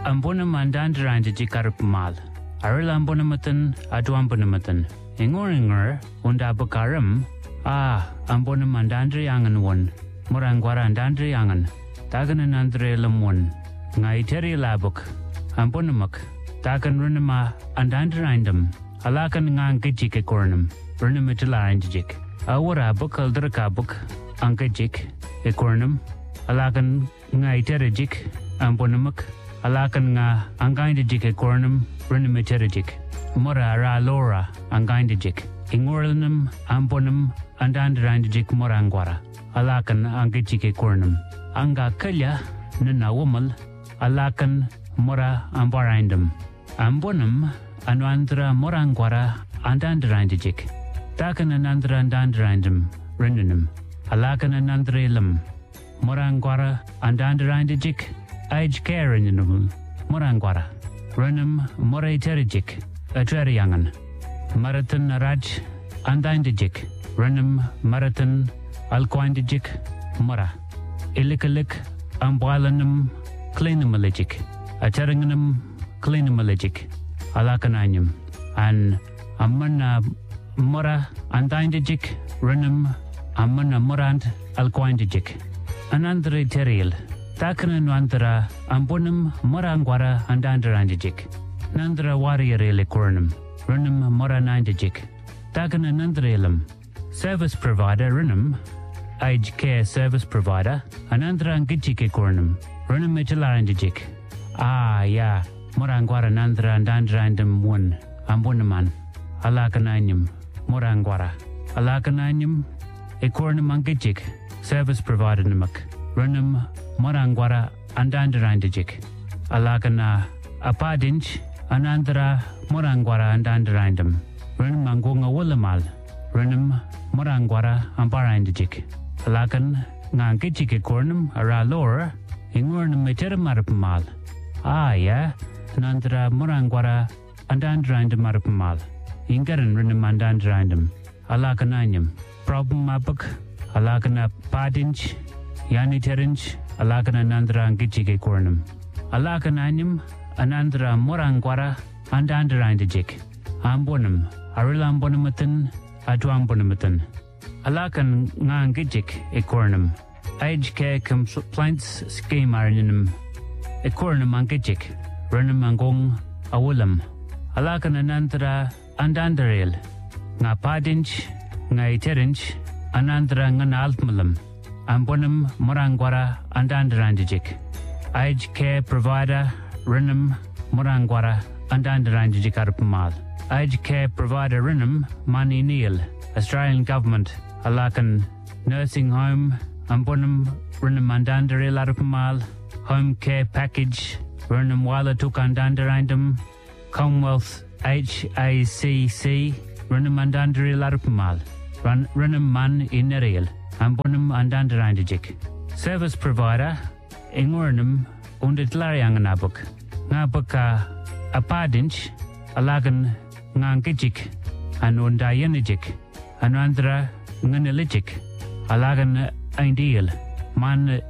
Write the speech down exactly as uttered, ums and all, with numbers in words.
Ambonum andandranjik karpmal. Aril ambonamatan adwambonamatan. Ingoringer und abakaram. Ah, ambonum andandriangan one. Morangwara andandriangan. Tagan andandre lamon. Ngaiteri labuk. Ambonamak. Tagan runama andandraindam. Alakan ngangkijik ekornum. Runamitilaranjik. Awara book aldrakabuk. Ankajik ekornum. Alakan ngaiterijik. Ambonamak. Alakan nga angaindijik ekornum. Runamitirijik. Mora ra lora angaindijik. Ingorlanum ambonum andandraindijik morangwara. Alakan angkijik ekornum. Anga kalya nuna womal. Alakan mora ambaraindum. Ambonum anwandra morangwara andandraindijik. Takan anandra andandraindum. Renunum. Alakan anandrelam. Morangwara andandraindijik. Age carinum. Morangwara. Renum moraiterijik. Adreriangan. Marathon raj andaindijik. Renum marathon alquindijik. Mora. Ilikalik ambualanum cleanumalijik. Acharanganum cleanumalijik. Alakananyum. An amana mora andaindijik. Renum amana morant alquindijik. Anandre teriel. Takanan wantara ambonum morangwara andandrandijik. Nandra warrior cornum. Runum mora nindijik. Takanan nandrelam. Service provider runum. Age care service provider. Anandra angijik cornum. Runum mitilarandijik. Ah, yeah. Morangwara nandra andandrandum one. Ambonaman. Alakananyum. Morangwara. Alakananyum. Ecornum angijik. Service provider namak. Runum morangwara andandrandijik. Alakana apadinch. Anandra morangwara andandraindum. Runum angunga wulamal. Runum morangwara ambarindijik. Alakan ngangijik cornum ara lor. Ingornum metermarpamal. Ah, yeah. Anandra morangwara andandraindum marpamal. Ingaran runum andandraindum. Alakananyum. Problem mabuk. Alakana padinch. Yani terinch. Alakana nandra angijik cornum. Alakananyum. Anandra morangwara andandraindijik. Ambonum. Arilambonamatan. Adwambonamatan. Alakan ngangijik ecornum. Age care compliance scheme arinum. Ecornum angijik. Runum angong awulam. Alakan anandra andandarel. Nga padinch. Nga iterinch. Anandra nganaltmalam. Ambonum morangwara andandrandijik. Age care provider. Runum morangwara andandrandijik arpamal. Age care provider Runum Mani Neil. Australian government. Alakan nursing home. Ambonum Runum andandaril arpamal. Home care package. Runum wala tukandandarindum. Commonwealth H A C C. Runum andandaril arpamal. Runum man ineril. Ambonum andandarindijik. Service provider. Ingornum unditlarianganabuk. Ngabaka apadinch. Alagan ngangijik. Anundayanijik. Anandra nganilijik. Alagan ideal. Man